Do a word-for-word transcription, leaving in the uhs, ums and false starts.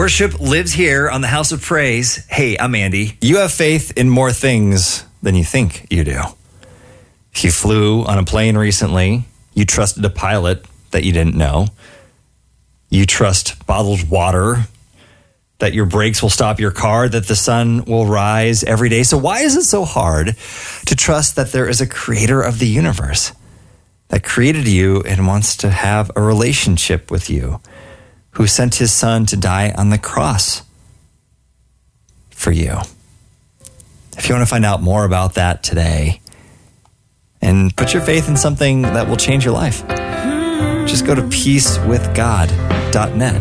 Worship lives here on the House of Praise. Hey, I'm Andy. You have faith in more things than you think you do. If you flew on a plane recently, you trusted a pilot that you didn't know. You trust bottled water, that your brakes will stop your car, that the sun will rise every day. So why is it so hard to trust that there is a creator of the universe that created you and wants to have a relationship with you, who sent his son to die on the cross for you? If you want to find out more about that today and put your faith in something that will change your life, just go to peace with god dot net.